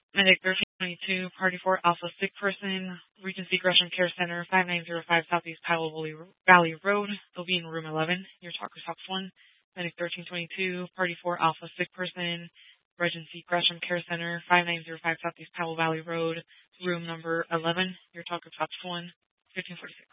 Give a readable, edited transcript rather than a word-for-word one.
Medic 1322, Party 4 Alpha Sick Person, Regency Gresham Care Center, 5905 Southeast Powell Valley Road. They'll be in room 11. Your talk recepts 1. Medic 1322, Party 4 Alpha Sick Person, Regency Gresham Care Center, 5905 Southeast Powell Valley Road, room number 11. Your talk recepts 1, 1546.